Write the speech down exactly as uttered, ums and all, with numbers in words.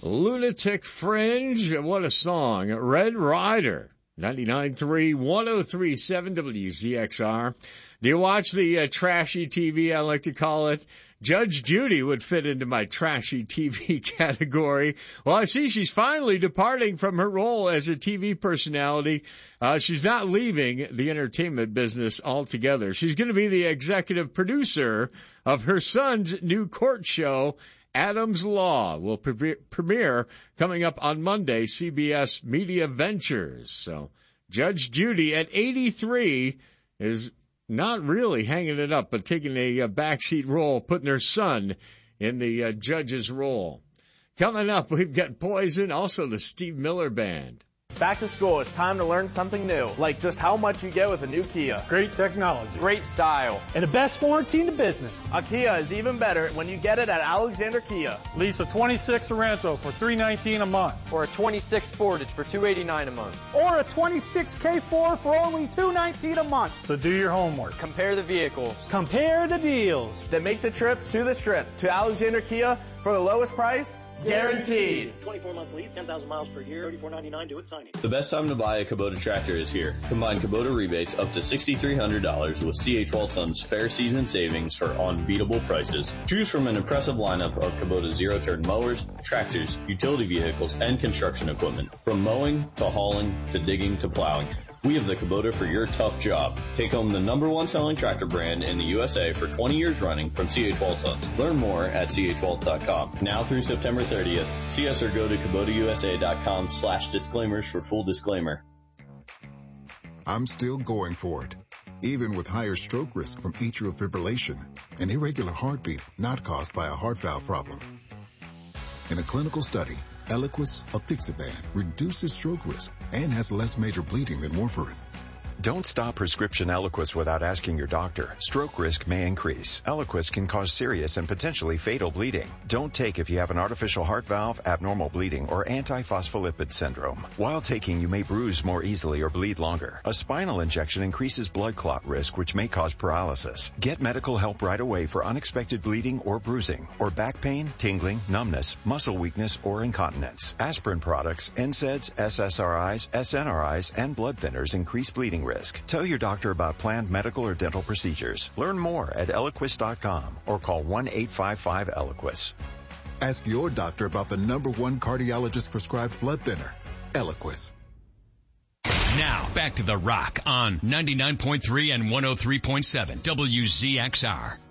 Lunatic Fringe, what a song. Red Rider, ninety-nine point three, one oh three point seven W Z X R. Do you watch the uh, trashy T V, I like to call it? Judge Judy would fit into my trashy T V category. Well, I see she's finally departing from her role as a T V personality. Uh, she's not leaving the entertainment business altogether. She's going to be the executive producer of her son's new court show, Adam's Law. Will pre- premiere coming up on Monday, C B S Media Ventures. So Judge Judy at eighty-three is not really hanging it up, but taking a, a backseat role, putting her son in the uh, judge's role. Coming up, we've got Poison, also the Steve Miller Band. Back to school, it's time to learn something new, like just how much you get with a new Kia. Great technology. Great style. And the best warranty in the business. A Kia is even better when you get it at Alexander Kia. Lease a twenty-six Sorento for three hundred nineteen dollars a month. Or a twenty-six Sportage for two hundred eighty-nine dollars a month. Or a twenty-six K four for only two hundred nineteen dollars a month. So do your homework. Compare the vehicles. Compare the deals. Then make the trip to the Strip to Alexander Kia for the lowest price. Guaranteed. twenty-four month lease, ten thousand miles per year, thirty-four ninety-nine, do it signing. The best time to buy a Kubota tractor is here. Combine Kubota rebates up to six thousand three hundred dollars with C H Walton's fair season savings for unbeatable prices. Choose from an impressive lineup of Kubota zero-turn mowers, tractors, utility vehicles, and construction equipment. From mowing to hauling to digging to plowing, we have the Kubota for your tough job. Take home the number one selling tractor brand in the U S A for twenty years running from C H Waltons. Learn more at C H Walt dot com. Now through September thirtieth. See us or go to Kubota U S A dot com slash disclaimers for full disclaimer. I'm still going for it. Even with higher stroke risk from atrial fibrillation, an irregular heartbeat not caused by a heart valve problem. In a clinical study, Eliquis apixaban reduces stroke risk and has less major bleeding than warfarin. Don't stop prescription Eliquis without asking your doctor. Stroke risk may increase. Eliquis can cause serious and potentially fatal bleeding. Don't take if you have an artificial heart valve, abnormal bleeding, or antiphospholipid syndrome. While taking, you may bruise more easily or bleed longer. A spinal injection increases blood clot risk, which may cause paralysis. Get medical help right away for unexpected bleeding or bruising, or back pain, tingling, numbness, muscle weakness, or incontinence. Aspirin products, N SAIDs, S S R Is, S N R Is, and blood thinners increase bleeding risk. Risk. Tell your doctor about planned medical or dental procedures. Learn more at Eliquis dot com or call one eight five five Eliquis. Ask your doctor about the number one cardiologist prescribed blood thinner, Eliquis. Now, back to The Rock on ninety-nine point three and one oh three point seven W Z X R.